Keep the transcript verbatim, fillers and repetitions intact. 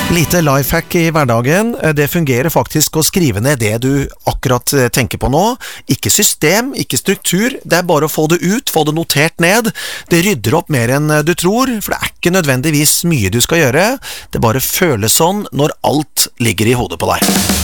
Lite lifehack i hverdagen, det fungerer faktisk å skrive ned det du akkurat tenker på nå. Ikke system, ikke struktur, det er bare å få det ut, få det notert ned. Det rydder opp mer enn du tror, for det er ikke nødvendigvis mye du skal gjøre. Det bare føles sånn når alt ligger i hodet på deg.